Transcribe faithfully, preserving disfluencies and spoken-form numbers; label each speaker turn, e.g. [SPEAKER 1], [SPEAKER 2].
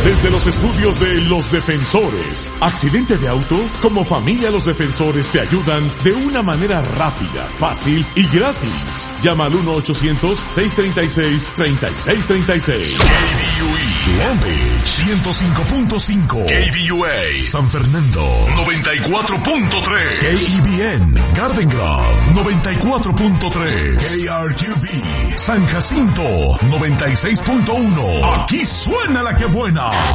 [SPEAKER 1] Desde los estudios de Los Defensores. Accidente de auto, como familia Los Defensores te ayudan de una manera rápida, fácil y gratis. Llama al uno ochocientos, seiscientos treinta y seis, treinta y seis treinta y seis.
[SPEAKER 2] K B U E Long Beach ciento cinco punto cinco. K B U A San Fernando noventa y cuatro punto tres. K E B N Garden Grove noventa y cuatro punto tres. K R Q B San Jacinto noventa y seis punto uno. Aquí suena la que buena.